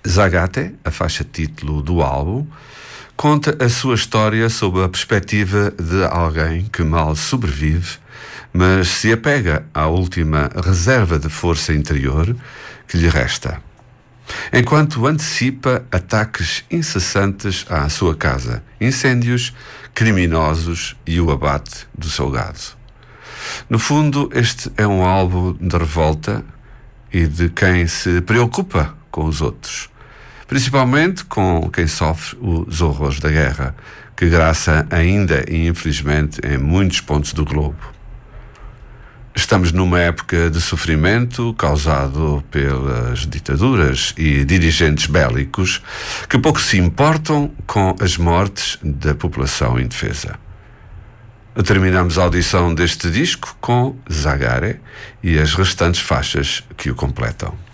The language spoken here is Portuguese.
Zagate, a faixa título do álbum, conta a sua história sob a perspectiva de alguém que mal sobrevive, mas se apega à última reserva de força interior que lhe resta, enquanto antecipa ataques incessantes à sua casa, incêndios criminosos e o abate do seu gado. No fundo, este é um álbum de revolta e de quem se preocupa com os outros, principalmente com quem sofre os horrores da guerra, que graça ainda e infelizmente em muitos pontos do globo. Estamos numa época de sofrimento causado pelas ditaduras e dirigentes bélicos que pouco se importam com as mortes da população indefesa. Terminamos a audição deste disco com Zagare e as restantes faixas que o completam.